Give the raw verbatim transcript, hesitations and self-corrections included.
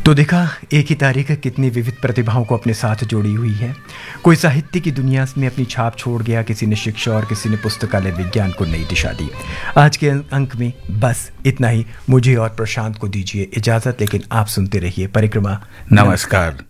तो देखा, एक ही तारीख कितनी विविध प्रतिभाओं को अपने साथ जोड़ी हुई है। कोई साहित्य की दुनिया में अपनी छाप छोड़ गया, किसी ने शिक्षा और किसी ने पुस्तकालय विज्ञान को नई दिशा दी। आज के अंक में बस इतना ही। मुझे और प्रशांत को दीजिए इजाज़त, लेकिन आप सुनते रहिए परिक्रमा। नमस्कार।